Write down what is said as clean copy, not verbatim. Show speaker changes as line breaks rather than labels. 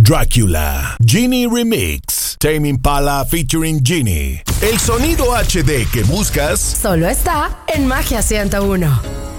Drácula, Genie Remix, Tame Impala featuring Genie. El sonido HD que buscas
solo está en Magia 101.